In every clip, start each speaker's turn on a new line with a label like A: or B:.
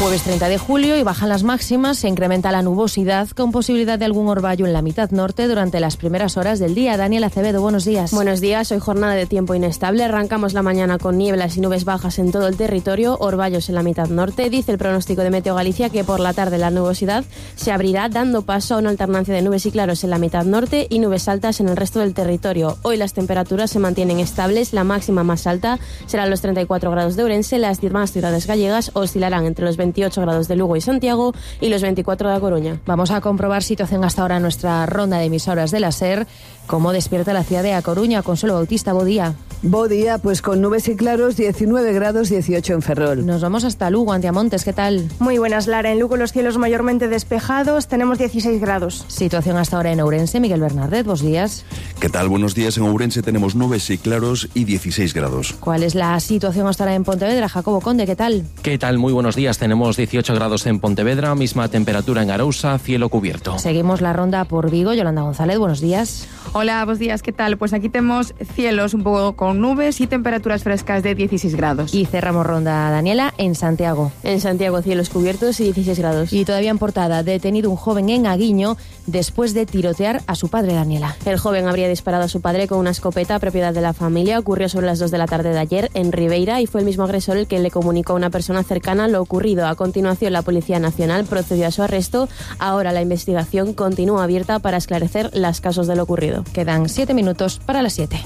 A: Jueves 30 de julio y bajan las máximas, se incrementa la nubosidad con posibilidad de algún orvallo en la mitad norte durante las primeras horas del día. Daniel Acevedo, buenos días.
B: Buenos días, hoy jornada de tiempo inestable. Arrancamos la mañana con nieblas y nubes bajas en todo el territorio, orvallos en la mitad norte. Dice el pronóstico de Meteo Galicia que por la tarde la nubosidad se abrirá dando paso a una alternancia de nubes y claros en la mitad norte y nubes altas en el resto del territorio. Hoy las temperaturas se mantienen estables, la máxima más alta será los 34 grados de Ourense, las demás ciudades gallegas oscilarán entre los 28 grados de Lugo y Santiago y los 24 de A Coruña.
A: Vamos a comprobar situación hasta ahora en nuestra ronda de emisoras de la SER. ¿Cómo despierta la ciudad de A Coruña? Consuelo Bautista, bo día.
C: Bo día, pues con nubes y claros, 19 grados, 18 en Ferrol.
A: Nos vamos hasta Lugo, Antiamontes, ¿qué tal?
D: Muy buenas, Lara. En Lugo los cielos mayormente despejados, tenemos 16 grados.
A: Situación hasta ahora en Ourense, Miguel Bernardet, buenos días.
E: ¿Qué tal? Buenos días. En Ourense tenemos nubes y claros y 16 grados.
A: ¿Cuál es la situación hasta ahora en Pontevedra? Jacobo Conde, ¿qué tal?
F: ¿Qué tal? Muy buenos días. Tenemos 18 grados en Pontevedra, misma temperatura en Arousa, cielo cubierto.
A: Seguimos la ronda por Vigo. Yolanda González, buenos días.
G: Hola, buenos días, ¿qué tal? Pues aquí tenemos cielos un poco con nubes y temperaturas frescas de 16 grados.
A: Y cerramos ronda, Daniela, en Santiago.
B: En Santiago, cielos cubiertos y 16 grados.
A: Y todavía en portada, detenido un joven en Aguiño después de tirotear a su padre, Daniela.
B: El joven habría disparado a su padre con una escopeta propiedad de la familia. Ocurrió sobre las 2 de la tarde de ayer en Ribeira y fue el mismo agresor el que le comunicó a una persona cercana lo ocurrido. A continuación, la Policía Nacional procedió a su arresto. Ahora la investigación continúa abierta para esclarecer las causas de lo ocurrido.
A: Quedan 7 minutos para las 7.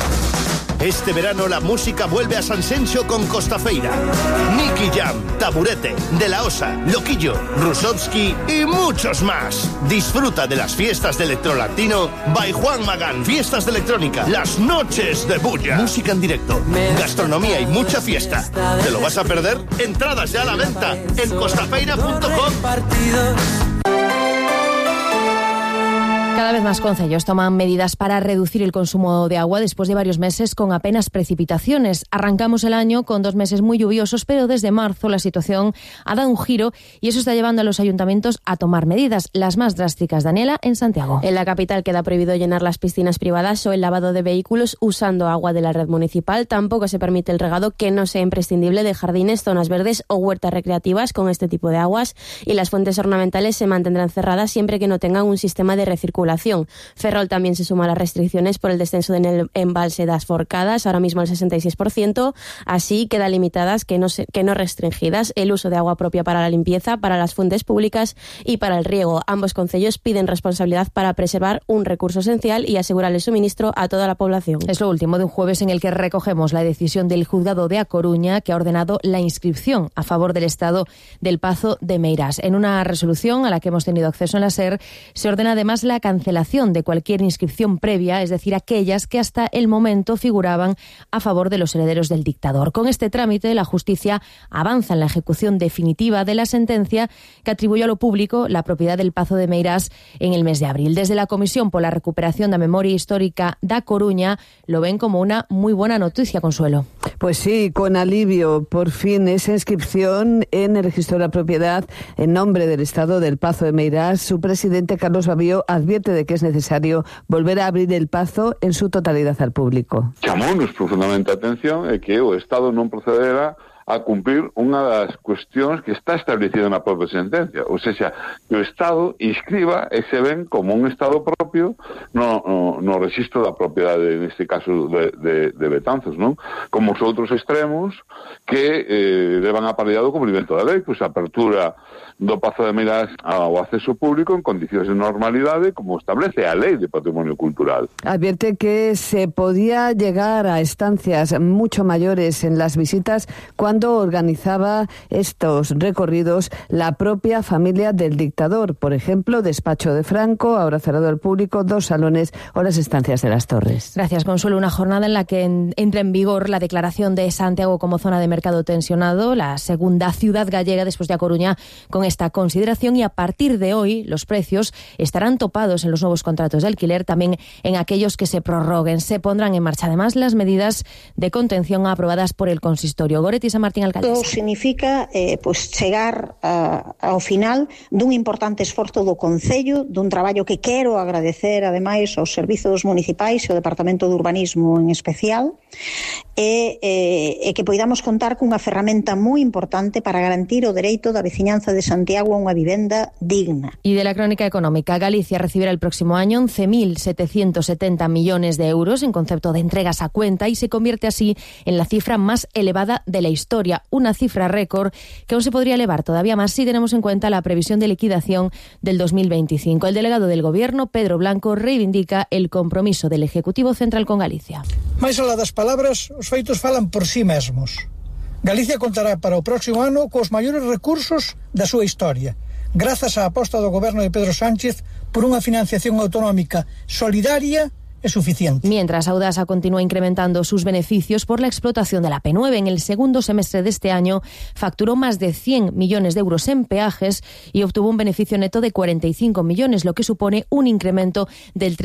H: Este verano la música vuelve a San Senxo con Costafeira. Nicky Jam, Taburete, De La Osa, Loquillo, Rusovsky y muchos más. Disfruta de las fiestas de Electrolatino by Juan Magán. Fiestas de electrónica, las noches de bulla. Música en directo, gastronomía y mucha fiesta. ¿Te lo vas a perder? Entradas ya a la venta en costafeira.com.
A: Cada vez más concellos toman medidas para reducir el consumo de agua después de varios meses con apenas precipitaciones. Arrancamos el año con 2 meses muy lluviosos, pero desde marzo la situación ha dado un giro y eso está llevando a los ayuntamientos a tomar medidas, las más drásticas, Daniela, en Santiago.
B: En la capital queda prohibido llenar las piscinas privadas o el lavado de vehículos usando agua de la red municipal. Tampoco se permite el regado que no sea imprescindible de jardines, zonas verdes o huertas recreativas con este tipo de aguas, y las fuentes ornamentales se mantendrán cerradas siempre que no tengan un sistema de recirculación. Ferrol también se suma a las restricciones por el descenso del embalse das Forcadas, ahora mismo al 66%, así quedan limitadas, que no restringidas, el uso de agua propia para la limpieza, para las fuentes públicas y para el riego. Ambos concellos piden responsabilidad para preservar un recurso esencial y asegurar el suministro a toda la población.
A: Es lo último de un jueves en el que recogemos la decisión del juzgado de A Coruña, que ha ordenado la inscripción a favor del Estado del Pazo de Meirás. En una resolución a la que hemos tenido acceso en la SER, se ordena además la cancelación de cualquier inscripción previa, es decir, aquellas que hasta el momento figuraban a favor de los herederos del dictador. Con este trámite, la justicia avanza en la ejecución definitiva de la sentencia que atribuyó a lo público la propiedad del Pazo de Meirás en el mes de abril. Desde la Comisión por la Recuperación da Memoria Histórica da Coruña lo ven como una muy buena noticia, Consuelo.
C: Pues sí, con alivio. Por fin esa inscripción en el registro de la propiedad en nombre del Estado del Pazo de Meirás. Su presidente, Carlos Babío, advierte de que es necesario volver a abrir el Pazo en su totalidad al público.
I: Chamounos profundamente a atención é que o Estado non procederá a cumprir unha das cuestións que está establecida na propia sentencia, ou seja, que o Estado inscriba ese ben como un Estado propio no registro da propiedade, neste caso de Betanzos, non? Como os outros extremos que levan aparellado o cumprimento da lei, pois a apertura do Pazo de Meirás ao acceso público en condicións de normalidade como establece a Lei de Patrimonio Cultural.
C: Advierte que se podía llegar a estancias mucho mayores en las visitas cuando organizaba estos recorridos la propia familia del dictador. Por ejemplo, despacho de Franco, ahora cerrado al público, 2 salones o las estancias de las Torres.
A: Gracias, Consuelo. Una jornada en la que entra en vigor la declaración de Santiago como zona de mercado tensionado, la segunda ciudad gallega después de A Coruña con esta consideración, y a partir de hoy los precios estarán topados en los nuevos contratos de alquiler, también en aquellos que se prorroguen. Se pondrán en marcha además las medidas de contención aprobadas por el consistorio. Goretti Samar Martín Alcaldesa.
J: Todo significa chegar ao final dun importante esforzo do Concello, dun traballo que quero agradecer ademais aos servizos municipais e ao Departamento de Urbanismo en especial, e que poidamos contar cunha ferramenta moi importante para garantir o dereito da veciñanza de Santiago a unha vivenda digna.
A: Y de la crónica económica, Galicia recibirá el próximo año 11.770 millones de euros en concepto de entregas a cuenta y se convierte así en la cifra más elevada de la historia, una cifra récord que aún se podría elevar todavía más si tenemos en cuenta la previsión de liquidación del 2025. El delegado del Gobierno, Pedro Blanco, reivindica el compromiso del Ejecutivo Central con Galicia.
K: Mais alá das palabras, os feitos falan por sí mesmos. Galicia contará para o próximo ano cos maiores recursos da súa historia, grazas á aposta do Goberno de Pedro Sánchez por unha financiación autonómica solidaria es suficiente.
A: Mientras, Audasa continúa incrementando sus beneficios por la explotación de la P9. En el segundo semestre de este año facturó más de 100 millones de euros en peajes y obtuvo un beneficio neto de 45 millones, lo que supone un incremento del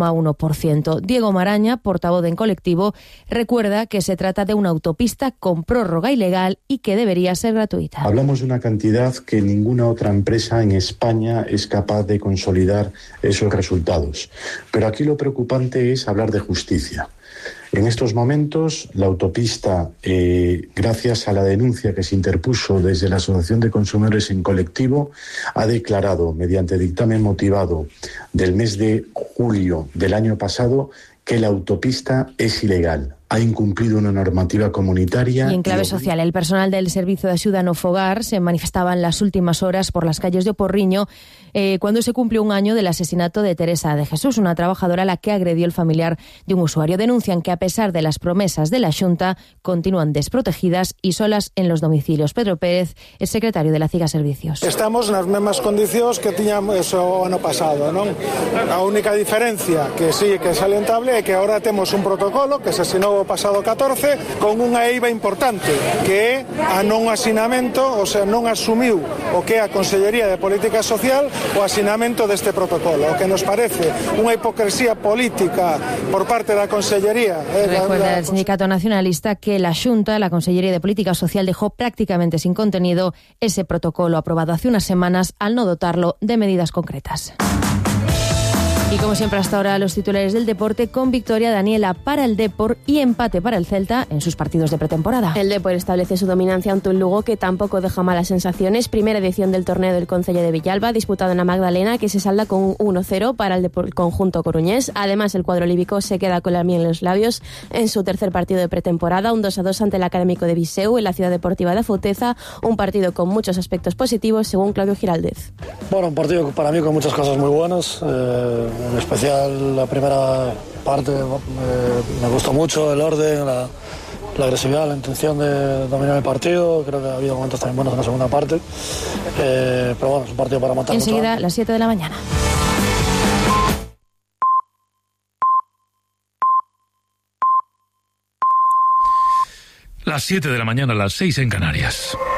A: 3,1%. Diego Maraña, portavoz en colectivo, recuerda que se trata de una autopista con prórroga ilegal y que debería ser gratuita.
L: Hablamos de una cantidad que ninguna otra empresa en España es capaz de consolidar esos resultados. Pero aquí lo preocupante es hablar de justicia. En estos momentos, la autopista, gracias a la denuncia que se interpuso desde la Asociación de Consumidores en colectivo, ha declarado, mediante dictamen motivado del mes de julio del año pasado, que la autopista es ilegal. Ha incumplido una normativa comunitaria.
A: Y en clave social, el personal del Servicio de Axuda no Fogar se manifestaba en las últimas horas por las calles de O Porriño cuando se cumplió un año del asesinato de Teresa de Jesús, una trabajadora a la que agredió el familiar de un usuario. Denuncian que a pesar de las promesas de la Xunta, continúan desprotegidas y solas en los domicilios. Pedro Pérez, el secretario de la CIGA Servicios.
M: Estamos nas mesmas condicións que tiñamos o ano pasado, non? A única diferencia que sí que é salientable é que agora temos un protocolo que se asinou o pasado 14 con unha eiva importante que é a non asinamento, o sea, non asumiu o que é a Consellería de Política Social o asinamento deste protocolo, o que nos parece unha hipocresía política por parte da Consellería.
A: Recuerda el sindicato nacionalista que la Xunta, la Consellería de Política Social, dejó prácticamente sin contenido ese protocolo aprobado hace unas semanas al no dotarlo de medidas concretas. Y como siempre hasta ahora, los titulares del deporte con victoria Daniela para el Depor y empate para el Celta en sus partidos de pretemporada.
B: El Depor establece su dominancia ante un Lugo que tampoco deja malas sensaciones. Primera edición del torneo del Concello de Villalba, disputado en la Magdalena, que se salda con un 1-0 para el conjunto coruñés. Además, el cuadro líbico se queda con la miel en los labios en su tercer partido de pretemporada, un 2-2 ante el Académico de Viseu en la Ciudad Deportiva de Afouteza, un partido con muchos aspectos positivos, según Claudio Giraldez.
N: Bueno, un partido para mí con muchas cosas muy buenas. En especial la primera parte me gustó mucho el orden, la agresividad, la intención de dominar el partido. Creo que ha habido momentos también buenos en la segunda parte, pero bueno, es un partido para matar.
A: Enseguida, las 7 de la mañana.
O: Las 7 de la mañana, las 6 en Canarias.